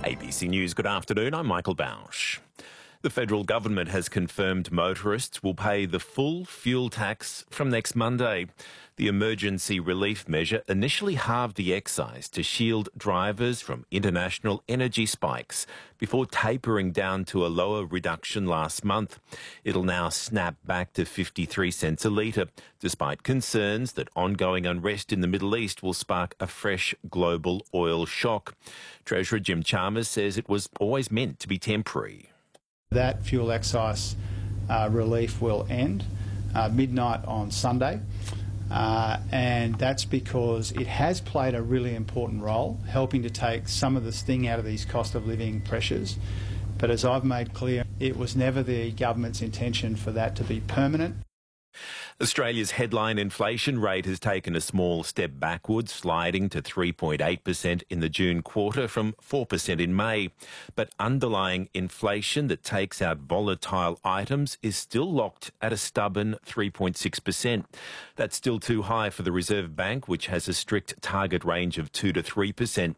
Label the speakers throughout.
Speaker 1: ABC News, good afternoon. I'm Michael Bausch. The federal government has confirmed motorists will pay the full fuel tax from next Monday. The emergency relief measure initially halved the excise to shield drivers from international energy spikes before tapering down to a lower reduction last month. It'll now snap back to 53 cents a litre, despite concerns that ongoing unrest in the Middle East will spark a fresh global oil shock. Treasurer Jim Chalmers says it was always meant to be temporary.
Speaker 2: That fuel excise relief will end midnight on Sunday, and that's because it has played a really important role helping to take some of the sting out of these cost of living pressures. But as I've made clear, it was never the government's intention for that to be permanent.
Speaker 1: Australia's headline inflation rate has taken a small step backwards, sliding to 3.8% in the June quarter from 4% in May. But underlying inflation that takes out volatile items is still locked at a stubborn 3.6%. That's still too high for the Reserve Bank, which has a strict target range of 2 to 3%.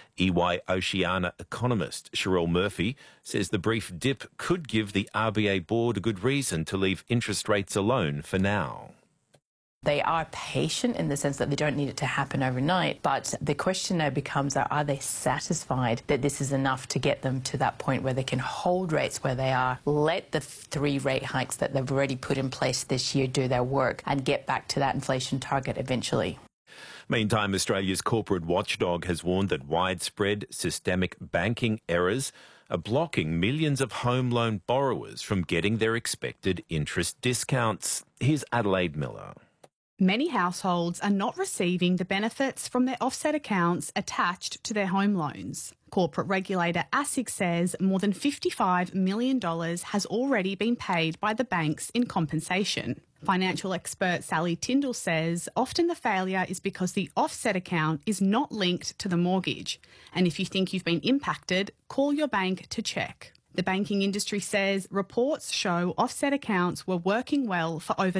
Speaker 1: EY Oceania economist Cheryl Murphy says the brief dip could give the RBA board a good reason to leave interest rates alone for now.
Speaker 3: They are patient in the sense that they don't need it to happen overnight, but the question now becomes, are they satisfied that this is enough to get them to that point where they can hold rates where they are, let the 3 rate hikes that they've already put in place this year do their work and get back to that inflation target eventually?
Speaker 1: Meantime, Australia's corporate watchdog has warned that widespread systemic banking errors are blocking millions of home loan borrowers from getting their expected interest discounts. Here's Adelaide Miller.
Speaker 4: Many households are not receiving the benefits from their offset accounts attached to their home loans. Corporate regulator ASIC says more than $55 million has already been paid by the banks in compensation. Financial expert Sally Tyndall says often the failure is because the offset account is not linked to the mortgage. And if you think you've been impacted, call your bank to check. The banking industry says reports show offset accounts were working well for over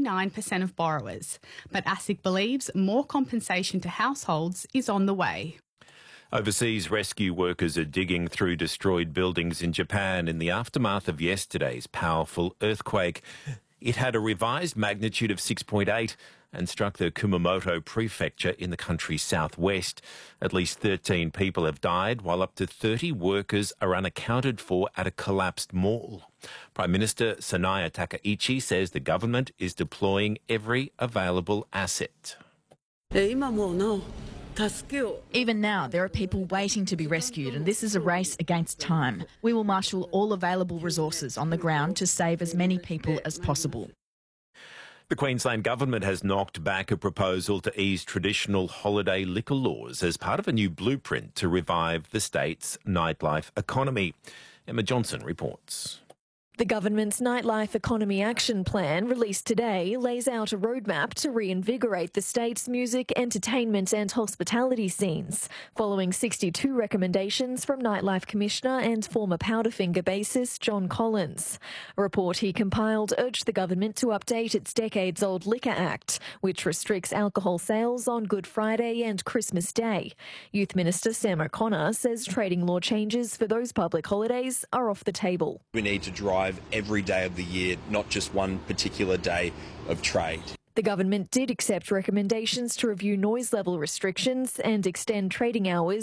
Speaker 4: 99% of borrowers. But ASIC believes more compensation to households is on the way.
Speaker 1: Overseas rescue workers are digging through destroyed buildings in Japan in the aftermath of yesterday's powerful earthquake. It had a revised magnitude of 6.8 and struck the Kumamoto prefecture in the country's southwest. At least 13 people have died, while up to 30 workers are unaccounted for at a collapsed mall. Prime Minister Sanaya Takaichi says the government is deploying every available asset.
Speaker 5: Even now, there are people waiting to be rescued, and this is a race against time. We will marshal all available resources on the ground to save as many people as possible.
Speaker 1: The Queensland government has knocked back a proposal to ease traditional holiday liquor laws as part of a new blueprint to revive the state's nightlife economy. Emma Johnson reports.
Speaker 6: The government's Nightlife Economy Action Plan, released today, lays out a roadmap to reinvigorate the state's music, entertainment and hospitality scenes, following 62 recommendations from Nightlife Commissioner and former Powderfinger bassist John Collins. A report he compiled urged the government to update its decades-old Liquor Act, which restricts alcohol sales on Good Friday and Christmas Day. Youth Minister Sam O'Connor says trading law changes for those public holidays are off the table.
Speaker 7: We need to drive every day of the year, not just one particular day of trade.
Speaker 6: The government did accept recommendations to review noise level restrictions and extend trading hours